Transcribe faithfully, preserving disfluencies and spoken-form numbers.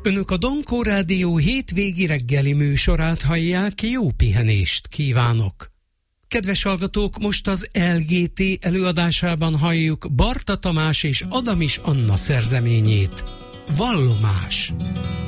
Önök a Dankó Rádió hétvégi reggeli műsorát hallják, jó pihenést kívánok! Kedves hallgatók, most az el gé té előadásában halljuk Barta Tamás és Adamis Anna szerzeményét. Vallomás.